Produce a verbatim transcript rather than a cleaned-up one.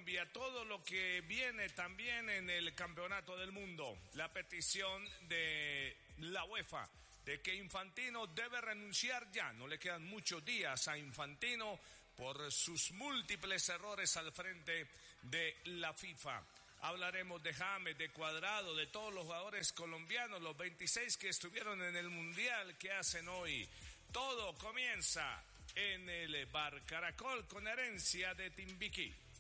Colombia, todo lo que viene también en el Campeonato del Mundo. La petición de la UEFA de que Infantino debe renunciar ya. No le quedan muchos días a Infantino por sus múltiples errores al frente de la FIFA. Hablaremos de James, de Cuadrado, de todos los jugadores colombianos, los veintiséis que estuvieron en el Mundial, que hacen hoy. Todo comienza en el Bar Caracol con herencia de Timbiquí.